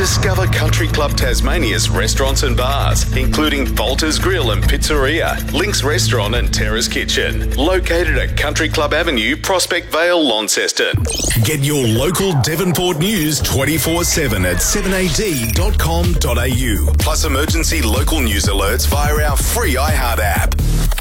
Discover Country Club Tasmania's restaurants and bars, including Volta's Grill and Pizzeria, Link's Restaurant and Terrace Kitchen, located at Country Club Avenue, Prospect Vale, Launceston. Get your local Devonport news 24/7 at 7ad.com.au. Plus emergency local news alerts via our free iHeart app.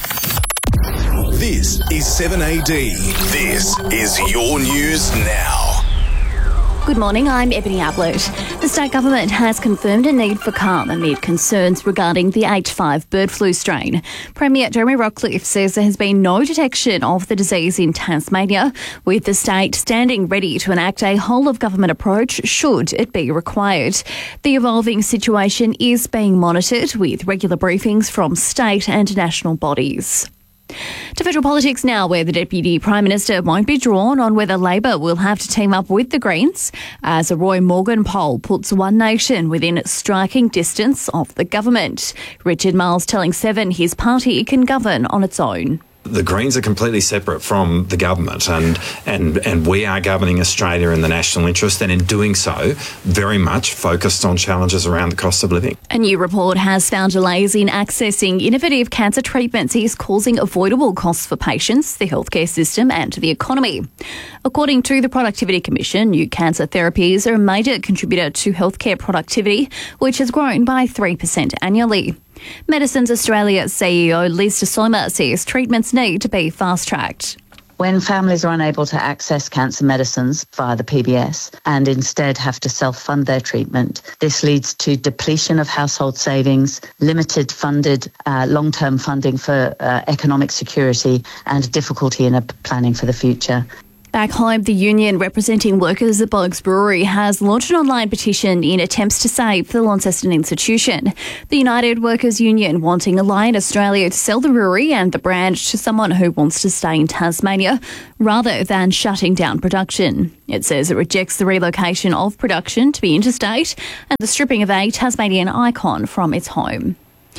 This is 7AD. This is your news now. Good morning, I'm Ebony Ablett. The state government has confirmed a need for calm amid concerns regarding the H5 bird flu strain. Premier Jeremy Rockliff says there has been no detection of the disease in Tasmania, with the state standing ready to enact a whole-of-government approach should it be required. The evolving situation is being monitored with regular briefings from state and national bodies. To federal politics now, where the Deputy Prime Minister won't be drawn on whether Labor will have to team up with the Greens, as a Roy Morgan poll puts One Nation within striking distance of the government. Richard Marles telling Seven his party can govern on its own. The Greens are completely separate from the government, and we are governing Australia in the national interest, and in doing so, very much focused on challenges around the cost of living. A new report has found delays in accessing innovative cancer treatments is causing avoidable costs for patients, the healthcare system and the economy. According to the Productivity Commission, new cancer therapies are a major contributor to healthcare productivity, which has grown by 3% annually. Medicines Australia CEO Liz de Somer says treatments need to be fast-tracked. When families are unable to access cancer medicines via the PBS and instead have to self-fund their treatment, this leads to depletion of household savings, limited funded long-term funding for economic security, and difficulty in planning for the future. Back home, the union representing workers at Boag's Brewery has launched an online petition in attempts to save the Launceston institution. The United Workers Union wanting Alliant Australia to sell the brewery and the brand to someone who wants to stay in Tasmania rather than shutting down production. It says it rejects the relocation of production to be interstate and the stripping of a Tasmanian icon from its home.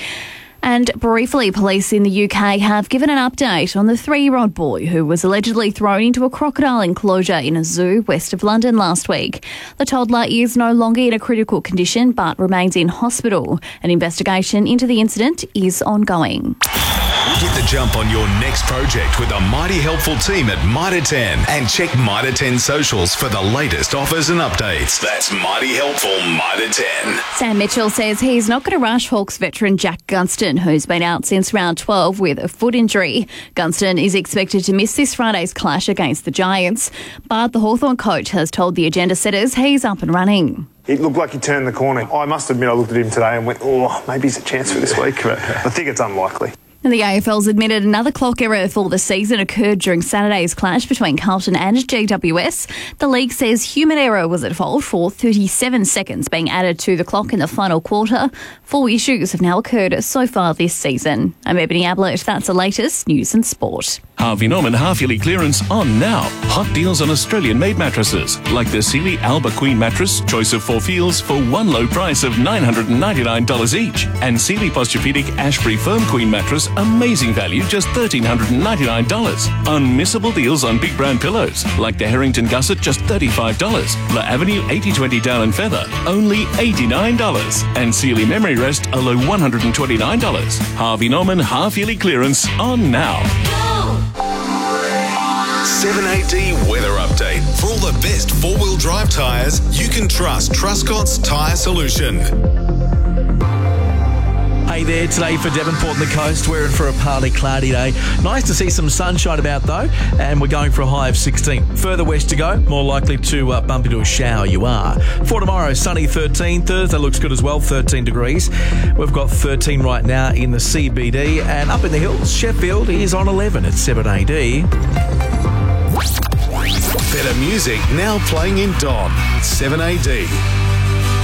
And briefly, police in the UK have given an update on the 3-year-old boy who was allegedly thrown into a crocodile enclosure in a zoo west of London last week. The toddler is no longer in a critical condition but remains in hospital. An investigation into the incident is ongoing. Get the jump on your next project with a mighty helpful team at Mitre 10 and check Mitre 10 socials for the latest offers and updates. That's mighty helpful Mitre 10. Sam Mitchell says he's not going to rush Hawks veteran Jack Gunston, who's been out since round 12 with a foot injury. Gunston is expected to miss this Friday's clash against the Giants, but the Hawthorn coach has told the agenda setters he's up and running. It looked like he turned the corner. I must admit I looked at him today and went, maybe he's a chance for this week, but I think it's unlikely. And the AFL's admitted another clock error for the season occurred during Saturday's clash between Carlton and GWS. The league says human error was at fault for 37 seconds being added to the clock in the final quarter. 4 issues have now occurred so far this season. I'm Ebony Ablett. That's the latest news and sport. Harvey Norman half-yearly clearance on now. Hot deals on Australian-made mattresses, like the Sealy Alba Queen mattress, choice of 4 feels for one low price of $999 each. And Sealy Posturepedic Ashbury Firm Queen mattress, amazing value, just $1,399. Unmissable deals on big brand pillows, like the Harrington Gusset, just $35. La Avenue 8020 Down and Feather, only $89. And Sealy Memory Rest, a low $129. Harvey Norman half-yearly clearance on now. 7AD weather update. For all the best 4-wheel drive tyres, you can trust Truscott's Tyre Solution. Hey there, today for Devonport and the coast, we're in for a partly cloudy day. Nice to see some sunshine about though, and we're going for a high of 16. Further west to go, more likely to bump into a shower you are. For tomorrow, sunny 13, Thursday looks good as well, 13 degrees. We've got 13 right now in the CBD, and up in the hills, Sheffield is on 11 at 7AD. Better music now playing in Don. 7AD.